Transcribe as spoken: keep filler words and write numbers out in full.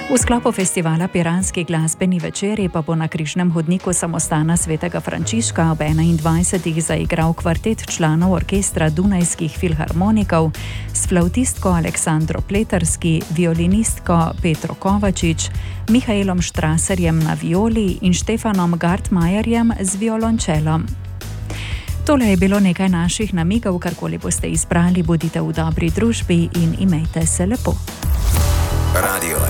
V sklopu festivala Piranski glasbeni večeri pa bo na križnem hodniku samostana svetega Frančiška ob enaindvajsetih zaigral kvartet članov orkestra Dunajskih filharmonikov s flavtistko Aleksandro Pleterski, violinistko Petro Kovačič, Mihaelom Štraserjem na violi in Štefanom Gartmajerjem z violončelom. Tole je bilo nekaj naših namigov, karkoli boste izbrali, bodite v dobri družbi in imejte se lepo. Radio